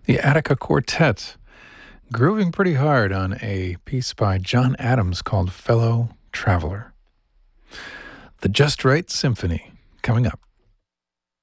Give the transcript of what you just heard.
The Attica Quartet, grooving pretty hard on a piece by John Adams called Fellow Traveler. The Just Right Symphony, coming up.